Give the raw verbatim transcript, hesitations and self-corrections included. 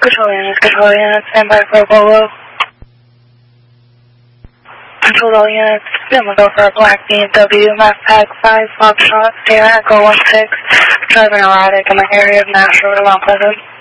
Control units, control units, stand by for a Bolo. Control all units, then we'll go for a black B M W, map pack five, Foxtrot, stay at Echo one six, driving erratic in the area of Nashua to Mount Pleasant.